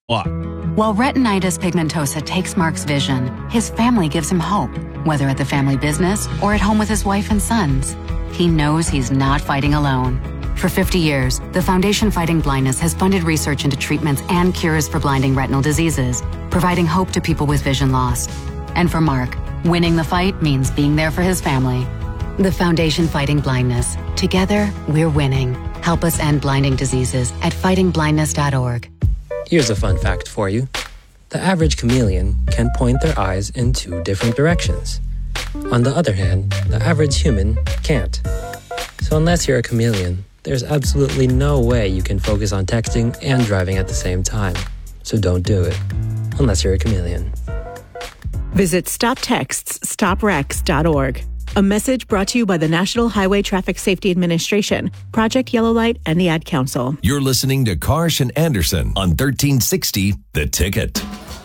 What? While retinitis pigmentosa takes Mark's vision, his family gives him hope, whether at the family business or at home with his wife and sons. He knows he's not fighting alone. For 50 years, the Foundation Fighting Blindness has funded research into treatments and cures for blinding retinal diseases, providing hope to people with vision loss. And for Mark, winning the fight means being there for his family. The Foundation Fighting Blindness. Together, we're winning. Help us end blinding diseases at fightingblindness.org. Here's a fun fact for you. The average chameleon can point their eyes in 2 different directions. On the other hand, the average human can't. So unless you're a chameleon, there's absolutely no way you can focus on texting and driving at the same time. So don't do it, unless you're a chameleon. Visit StopTextsStopWrecks.org. A message brought to you by the National Highway Traffic Safety Administration, Project Yellow Light, and the Ad Council. You're listening to Karsh and Anderson on 1360 The Ticket.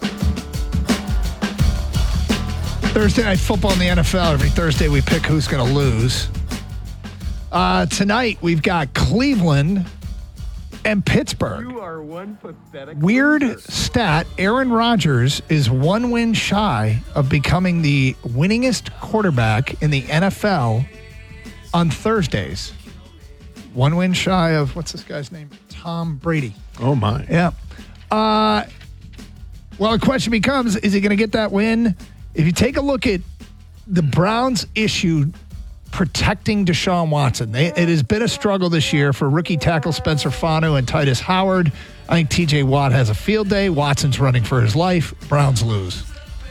Thursday Night Football in the NFL. Every Thursday we pick who's going to lose. Tonight we've got Cleveland and Pittsburgh. You are one pathetic Weird loser. stat, Aaron Rodgers is 1 win shy of becoming the winningest quarterback in the NFL on Thursdays. 1 win shy of, what's this guy's name? Tom Brady. Oh, my. Yeah. Well, the question becomes, is he going to get that win? If you take a look at the Browns' issue protecting Deshaun Watson, it has been a struggle this year for rookie tackle Spencer Fanu and Titus Howard. I think TJ Watt has a field day. Watson's running for his life. Browns lose.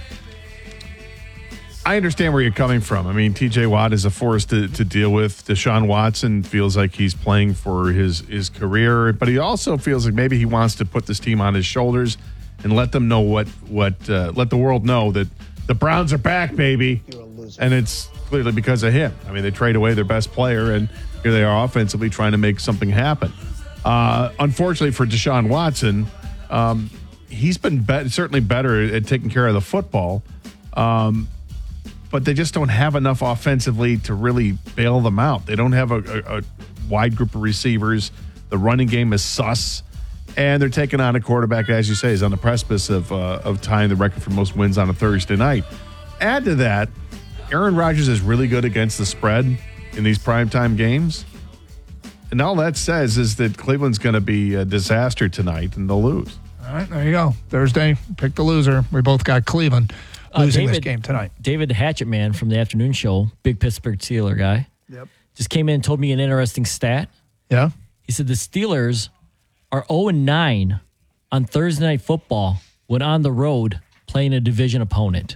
I understand where you're coming from. I mean, TJ Watt is a force to deal with. Deshaun Watson feels like he's playing for his career, but he also feels like maybe he wants to put this team on his shoulders and let them know let the world know that the Browns are back, baby. And it's clearly because of him. I mean, they trade away their best player, and here they are offensively trying to make something happen. Unfortunately for Deshaun Watson, he's been certainly better at taking care of the football, but they just don't have enough offensively to really bail them out. They don't have a wide group of receivers. The running game is sus, and they're taking on a quarterback, as you say, is on the precipice of tying the record for most wins on a Thursday night. Add to that, Aaron Rodgers is really good against the spread in these primetime games. And all that says is that Cleveland's going to be a disaster tonight and they'll lose. All right, there you go. Thursday, pick the loser. We both got Cleveland losing this game tonight. David Hatchet Man from the afternoon show, big Pittsburgh Steeler guy, just came in and told me an interesting stat. Yeah? He said the Steelers are 0-9 on Thursday Night Football when on the road playing a division opponent.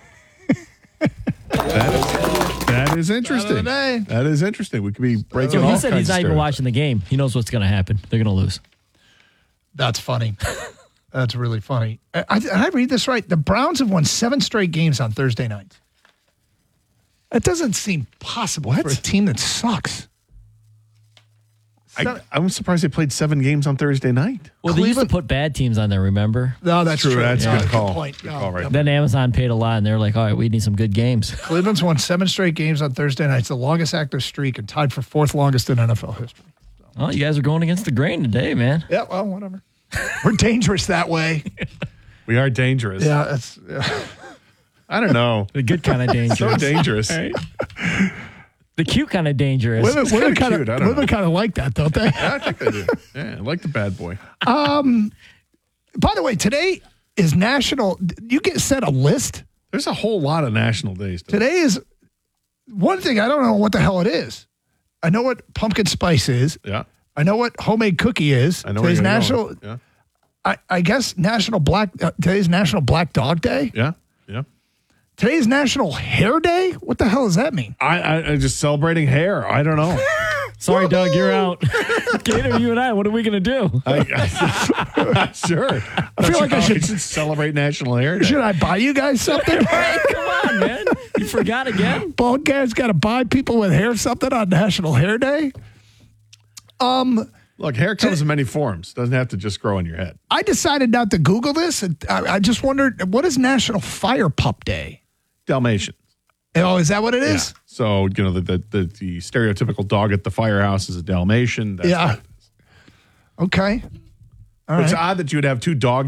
That is interesting. That is interesting. We could be breaking all He said kinds he's of not even stories. watching the game. He knows what's going to happen. They're going to lose. That's funny. That's really funny. I read this right. The Browns have won 7 straight games on Thursday nights. That doesn't seem possible for a team that sucks. I'm surprised they played 7 games on Thursday night. Well, they used to put bad teams on there, remember? No, that's true. That's a good call. Point. Good call, right? Then Amazon paid a lot, and they're like, all right, we need some good games. Cleveland's won 7 straight games on Thursday nights, the longest active streak, and tied for 4th longest in NFL history. Well, you guys are going against the grain today, man. Yeah, well, whatever. We're dangerous that way. We are dangerous. Yeah, that's. I don't know. The good kind of dangerous. So dangerous. Right? The cute kind of dangerous. Women kind cute, I don't know. of like that, don't they? Yeah, I think they do. Yeah, I like the bad boy. By the way, today is National. You get sent a list. There's a whole lot of national days. Today is one thing. I don't know what the hell it is. I know what pumpkin spice is. Yeah. I know what homemade cookie is. I know Today's where you're National. going. Yeah. I guess today's National Black Dog Day. Yeah. Yeah. Today's National Hair Day. What the hell does that mean? I just celebrating hair. I don't know. Sorry, Doug, you're out. Gator, you and I, what are we going to do? Sure. I feel like I should celebrate National Hair Day. Should I buy you guys something? Come on, man. You forgot again? Bald guys got to buy people with hair something on National Hair Day. Look, hair comes in many forms. Doesn't have to just grow on your head. I decided not to Google this. I just wondered, what is National Fire Pup Day? Dalmatians. Oh, is that what it is? Yeah. So, you know, the stereotypical dog at the firehouse is a Dalmatian. That's Yeah. what it is. Okay. All It's right. odd that you would have 2 dog